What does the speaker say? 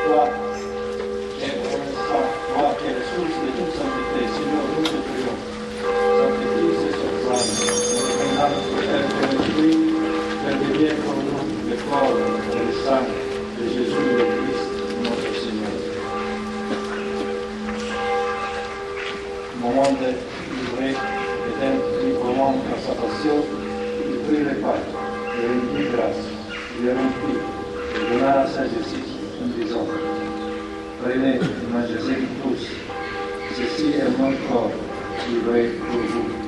toi, et reconnaissant, toi qui es la source de toute sainteté, Seigneur, nous te prions. Sanctifie ce soir, nous demandons notre Père que l'Esprit fait devenir pour nous le corps et le sang de Jésus le Christ, notre Seigneur. Moment de livrer et d'être librement dans sa passion, il prit le pain, et il dit grâce, il le rompit, et donna à sa disciples en disant, prenez et mangez tous, ceci est mon corps livré pour vous.